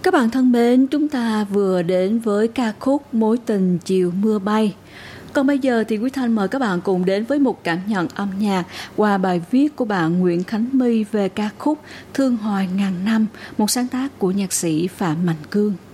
Các bạn thân mến, chúng ta vừa đến với ca khúc Mối tình chiều mưa bay. Còn bây giờ thì Quý Thanh mời các bạn cùng đến với một cảm nhận âm nhạc qua bài viết của bạn Nguyễn Khánh My về ca khúc Thương Hoài Ngàn Năm, một sáng tác của nhạc sĩ Phạm Mạnh Cương.